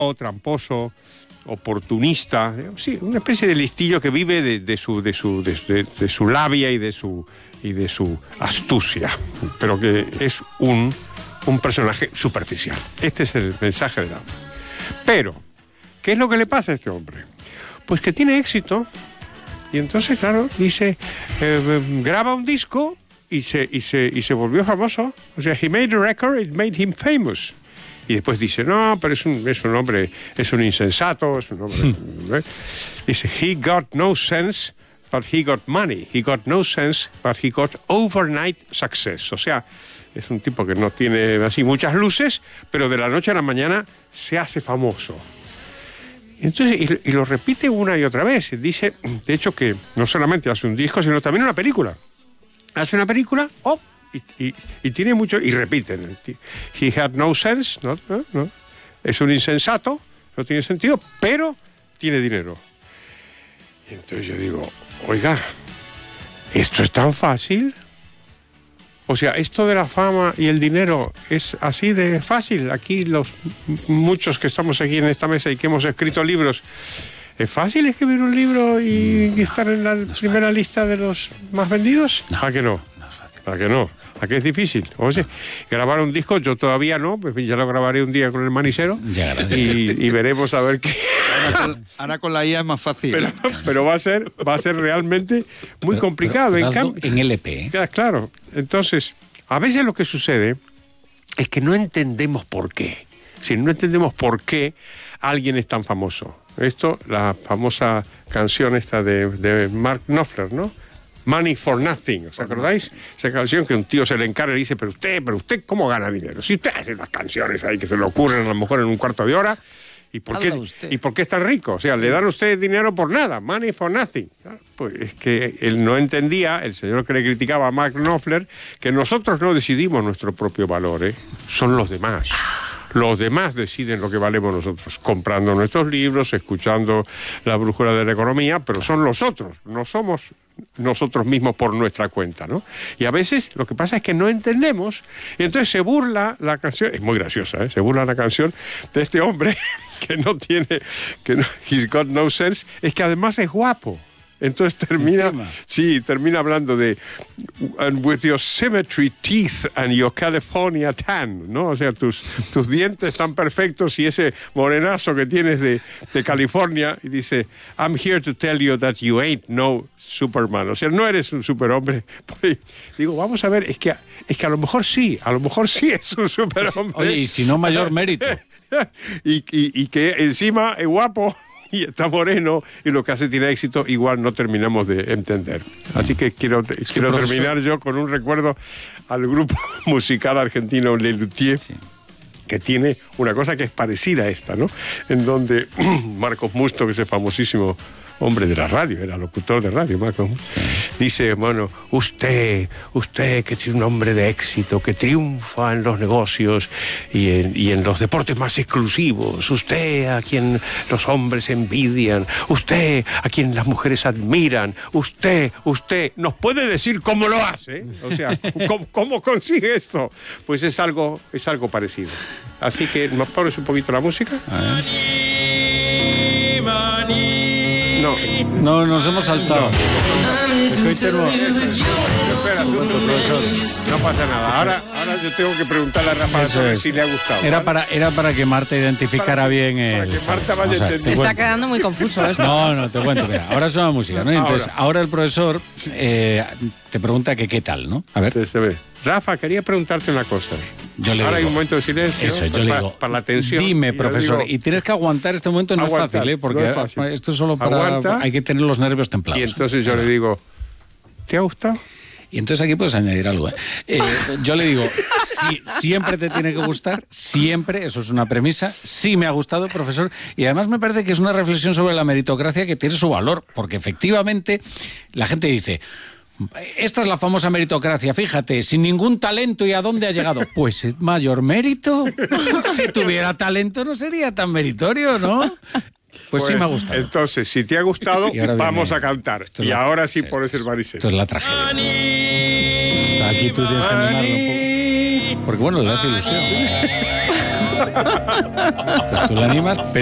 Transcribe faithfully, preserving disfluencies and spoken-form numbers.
o tramposo, oportunista, sí, una especie de listillo que vive de, de su de su de, de, de su labia y de su y de su astucia, pero que es un un personaje superficial. Este es el mensaje de la... Pero, ¿qué es lo que le pasa a este hombre? Pues que tiene éxito y entonces, claro, dice, eh, graba un disco y se y se y se volvió famoso. O sea, he made a record, it made him famous. Y después dice, no, pero es un, es un hombre, es un insensato, es un hombre... ¿eh? Dice, he got no sense, but he got money. He got no sense, but he got overnight success. O sea, es un tipo que no tiene así muchas luces, pero de la noche a la mañana se hace famoso. Entonces, y, y lo repite una y otra vez. Dice, de hecho, que no solamente hace un disco, sino también una película. Hace una película, oh, Y, y, y tiene mucho, y repiten, he had no sense, no, no, no, es un insensato, no tiene sentido, pero tiene dinero. Y entonces yo digo, oiga, ¿esto es tan fácil? O sea, esto de la fama y el dinero es así de fácil. Aquí los muchos que estamos aquí en esta mesa y que hemos escrito libros, ¿es fácil escribir un libro y, y estar en la no primera fácil. lista de los más vendidos? No, ¿A que no? no es fácil. ¿A que no? ¿A qué es difícil? Oye, grabar un disco, yo todavía no, pues ya lo grabaré un día con el manicero y, y veremos a ver qué... Ahora con, ahora con la I A es más fácil. Pero, pero va a ser va a ser realmente muy pero, complicado. Pero, en, cam... en L P, ¿eh? Claro, entonces, a veces lo que sucede es que no entendemos por qué. Si no entendemos por qué alguien es tan famoso. Esto, la famosa canción esta de, de Mark Knopfler, ¿no? Money for Nothing, ¿os acordáis? Esa canción que un tío se le encarga y dice, pero usted, pero usted, ¿cómo gana dinero? Si usted hace las canciones ahí que se le ocurren a lo mejor en un cuarto de hora, ¿y por qué, ¿y por qué es tan rico? O sea, le dan a usted dinero por nada, money for nothing. Pues es que él no entendía, el señor que le criticaba a Mark Knopfler, que nosotros no decidimos nuestro propio valor, ¿eh? Son los demás. Los demás deciden lo que valemos nosotros, comprando nuestros libros, escuchando la brújula de la economía, pero son los otros, no somos nosotros mismos por nuestra cuenta, ¿no? Y a veces lo que pasa es que no entendemos, y entonces se burla la canción, es muy graciosa, ¿eh? Se burla la canción de este hombre que no tiene, que no, he's got no sense, es que además es guapo. Entonces termina, Encima. sí, termina hablando de and with your symmetry teeth and your California tan, ¿no? O sea, tus, tus dientes tan perfectos y ese morenazo que tienes de, de California, y dice, I'm here to tell you that you ain't no Superman. O sea, no eres un superhombre. Digo, vamos a ver, es que, es que a lo mejor sí, a lo mejor sí es un superhombre. Oye, y si no, mayor mérito. y, y, y que encima es guapo y está moreno, y lo que hace tiene éxito, igual no terminamos de entender. Así que quiero, es quiero que terminar yo con un recuerdo al grupo musical argentino Les Luthiers, sí, que tiene una cosa que es parecida a esta, ¿no? En donde Marcos Musto, que es el famosísimo hombre de la radio, era locutor de radio, Marcos, sí, dice, bueno, usted, usted que tiene un hombre de éxito, que triunfa en los negocios y en, y en los deportes más exclusivos, usted a quien los hombres envidian, usted a quien las mujeres admiran, usted, usted, ¿nos puede decir cómo lo hace? O sea, ¿cómo, cómo consigue esto? Pues es algo, es algo parecido. Así que, ¿nos pones un poquito la música? No, no, nos hemos saltado. No. Espera, tú, tú, profesor. No pasa nada. Ahora, ahora yo tengo que preguntarle a Rafa Torres si le ha gustado. Era, ¿vale? para, era para que Marta identificara para, bien el... Para que Marta vaya o sea, te está quedando muy confuso esto. No, no, te cuento. Mira, ahora es una música, ¿no? Entonces, ahora, ahora el profesor eh, te pregunta que qué tal, ¿no? A ver. Se ve. Rafa, quería preguntarte una cosa. Yo le Ahora digo, hay un momento de silencio. Eso, yo para, le digo, para la tensión. Dime, profesor, digo, y tienes que aguantar este momento, no aguantar, es fácil, ¿eh? Porque no es fácil. Esto es solo para... Aguanta, hay que tener los nervios templados. Y entonces yo le digo, ¿te ha gustado? Y entonces aquí puedes añadir algo, ¿eh? Eh, yo le digo, sí, siempre te tiene que gustar, siempre, eso es una premisa, sí me ha gustado, profesor, y además me parece que es una reflexión sobre la meritocracia que tiene su valor, porque efectivamente la gente dice... Esta es la famosa meritocracia, fíjate, sin ningún talento y a dónde ha llegado. Pues es mayor mérito. Si tuviera talento no sería tan meritorio, ¿no? Pues, pues sí me ha gustado. Entonces, si te ha gustado, vamos viene, a cantar. Y la, ahora sí pones el maricel. Esto es la tragedia. Aquí tú tienes que animarlo un poco. Porque bueno, le hace ilusión. Entonces tú la animas.